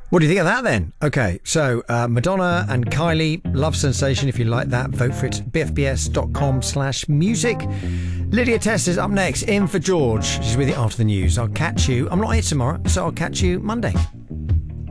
What do you think of that then? Okay, so Madonna and Kylie, Love Sensation. If you like that, vote for it. bfbs.com/music. Lydia Test is up next, in for George. She's with you after the news. I'll catch you. I'm not here tomorrow, so I'll catch you Monday.